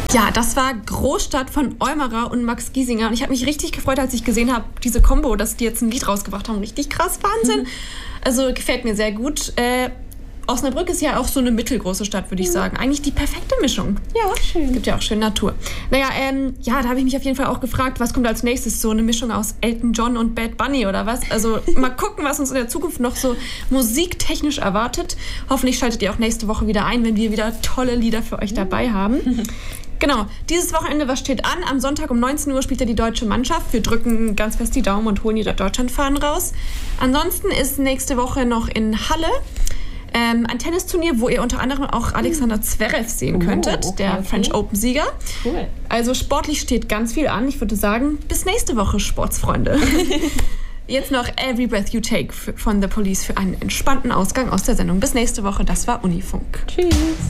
Ja, das war Großstadt von Eumerer und Max Giesinger. Und ich habe mich richtig gefreut, als ich gesehen habe, diese Kombo, dass die jetzt ein Lied rausgebracht haben. Richtig krass, Wahnsinn. Also gefällt mir sehr gut. Osnabrück ist ja auch so eine mittelgroße Stadt, würde ich sagen. Eigentlich die perfekte Mischung. Ja, schön. Gibt ja auch schön Natur. Naja, da habe ich mich auf jeden Fall auch gefragt, was kommt als nächstes? So eine Mischung aus Elton John und Bad Bunny oder was? Also mal gucken, was uns in der Zukunft noch so musiktechnisch erwartet. Hoffentlich schaltet ihr auch nächste Woche wieder ein, wenn wir wieder tolle Lieder für euch dabei haben. Genau, dieses Wochenende, was steht an? Am Sonntag um 19 Uhr spielt ja die deutsche Mannschaft. Wir drücken ganz fest die Daumen und holen die Deutschlandfahnen raus. Ansonsten ist nächste Woche noch in Halle ein Tennisturnier, wo ihr unter anderem auch Alexander Zverev sehen könntet, der French Open-Sieger. Cool. Also sportlich steht ganz viel an. Ich würde sagen, bis nächste Woche, Sportsfreunde. Jetzt noch Every Breath You Take von The Police für einen entspannten Ausgang aus der Sendung. Bis nächste Woche, das war Unifunk. Tschüss.